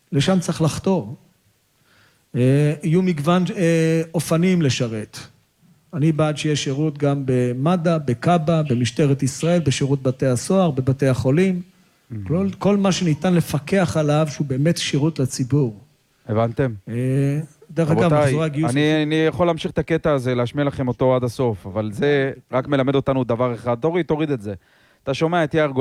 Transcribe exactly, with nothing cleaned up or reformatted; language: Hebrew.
לשם צריך לחתור. יהיו מגוון אופנים לשרת. אני בעד שיש שירות גם במד"א, בקב"א, במשטרת ישראל, בשירות בתי הסוהר, בבתי החולים. כל, כל מה שניתן לפקח עליו שהוא באמת שירות לציבור. הבנתם? דרך אגב, מחזורי הגיוס... אני, אני יכול להמשיך את הקטע הזה, להשמיע לכם אותו עד הסוף, אבל זה רק מלמד אותנו דבר אחד. תוריד, תוריד את זה. אתה שומע את יאיר גולן